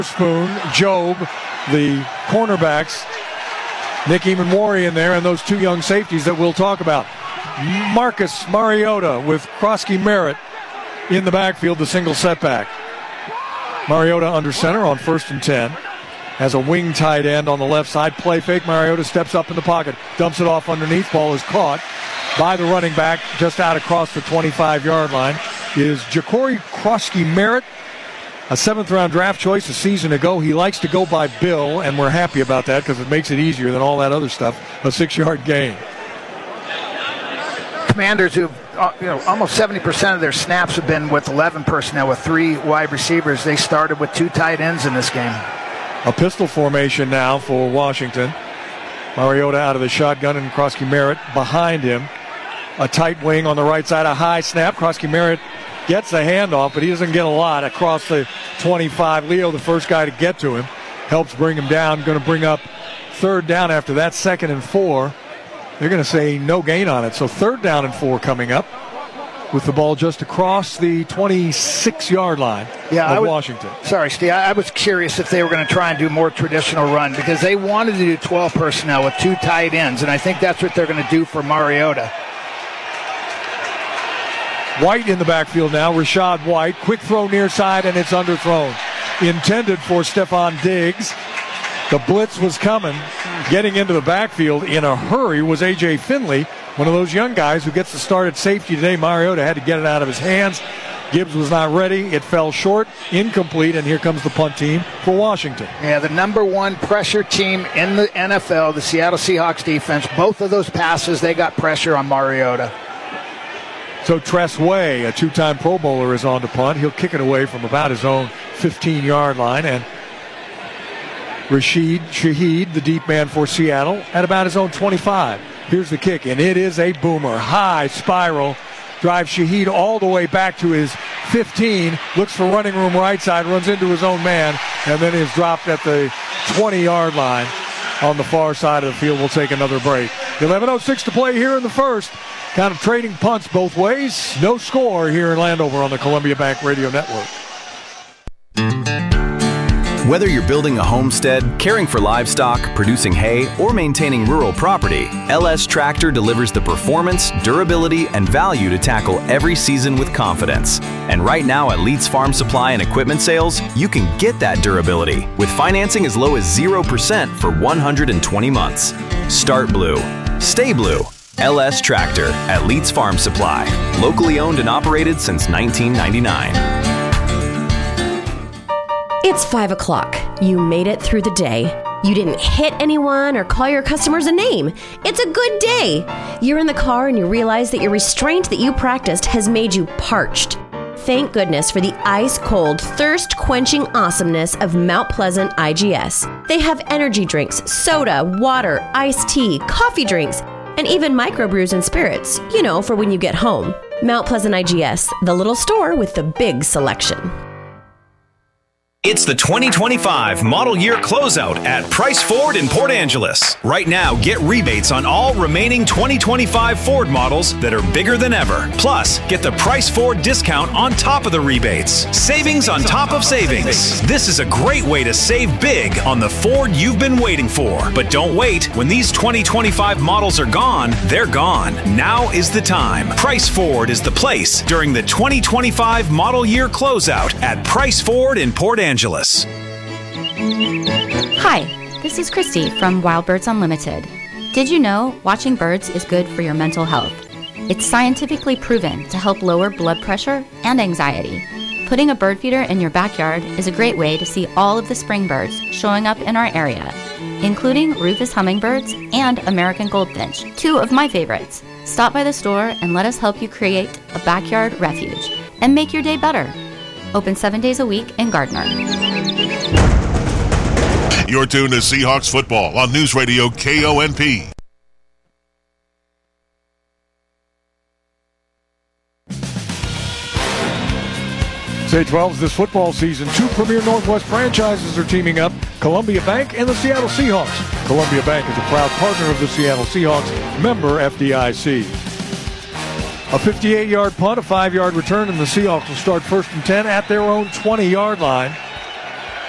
Spoon, Job, the cornerbacks, Nick Eamon-Wari in there, and those two young safeties that we'll talk about. Marcus Mariota with Krosky Merritt in the backfield, the single setback. Mariota under center on 1st and 10. Has a wing tight end on the left side. Play fake. Mariota steps up in the pocket. Dumps it off underneath. Ball is caught by the running back just out across the 25-yard line. Is Ja'Cory Krosky Merritt, a 7th-round draft choice a season ago. He likes to go by Bill, and we're happy about that because it makes it easier than all that other stuff. A 6-yard gain. Commanders who almost 70% of their snaps have been with 11 personnel with 3 wide receivers. They started with 2 tight ends in this game. A pistol formation now for Washington. Mariota out of the shotgun and Krosky Merritt behind him. A tight wing on the right side, a high snap. Krosky Merritt gets a handoff, but he doesn't get a lot across the 25. Leo, the first guy to get to him, helps bring him down. Going to bring up 3rd down after that, 2nd and 4. They're going to say no gain on it. So 3rd down and 4 coming up with the ball just across the 26-yard line of Washington. Sorry, Steve. I was curious if they were going to try and do more traditional run because they wanted to do 12 personnel with 2 tight ends, and I think that's what they're going to do for Mariota. White in the backfield now. Rashad White. Quick throw near side, and it's underthrown. Intended for Stephon Diggs. The blitz was coming. Getting into the backfield in a hurry was A.J. Finley, one of those young guys who gets the start at safety today. Mariota had to get it out of his hands. Gibbs was not ready. It fell short, incomplete, and here comes the punt team for Washington. Yeah, the number 1 pressure team in the NFL, the Seattle Seahawks defense. Both of those passes, they got pressure on Mariota. So Tress Way, a 2-time Pro Bowler, is on to punt. He'll kick it away from about his own 15-yard line, and Rashid Shaheed, the deep man for Seattle, at about his own 25. Here's the kick, and it is a boomer. High spiral. Drives Shaheed all the way back to his 15. Looks for running room right side. Runs into his own man, and then is dropped at the 20-yard line on the far side of the field. We'll take another break. 11:06 to play here in the first. Kind of trading punts both ways. No score here in Landover on the Columbia Bank Radio Network. Whether you're building a homestead, caring for livestock, producing hay, or maintaining rural property, LS Tractor delivers the performance, durability, and value to tackle every season with confidence. And right now at Leeds Farm Supply and Equipment Sales, you can get that durability with financing as low as 0% for 120 months. Start blue. Stay blue. LS Tractor at Leeds Farm Supply. Locally owned and operated since 1999. It's 5 o'clock. You made it through the day. You didn't hit anyone or call your customers a name. It's a good day. You're in the car and you realize that your restraint that you practiced has made you parched. Thank goodness for the ice-cold, thirst-quenching awesomeness of Mount Pleasant IGS. They have energy drinks, soda, water, iced tea, coffee drinks, and even microbrews and spirits, for when you get home. Mount Pleasant IGS, the little store with the big selection. It's the 2025 model year closeout at Price Ford in Port Angeles. Right now, get rebates on all remaining 2025 Ford models that are bigger than ever. Plus, get the Price Ford discount on top of the rebates. Savings on top of savings. This is a great way to save big on the Ford you've been waiting for. But don't wait. When these 2025 models are gone, they're gone. Now is the time. Price Ford is the place during the 2025 model year closeout at Price Ford in Port Angeles. Hi, this is Christy from Wild Birds Unlimited. Did you know watching birds is good for your mental health? It's scientifically proven to help lower blood pressure and anxiety. Putting a bird feeder in your backyard is a great way to see all of the spring birds showing up in our area, including Rufous hummingbirds and American goldfinch, 2 of my favorites. Stop by the store and let us help you create a backyard refuge and make your day better. Open 7 days a week in Gardner. You're tuned to Seahawks football on News Radio KONP. J12's this football season. 2 premier Northwest franchises are teaming up, Columbia Bank and the Seattle Seahawks. Columbia Bank is a proud partner of the Seattle Seahawks, member FDIC. A 58-yard punt, a 5-yard return, and the Seahawks will start 1st and 10 at their own 20-yard line.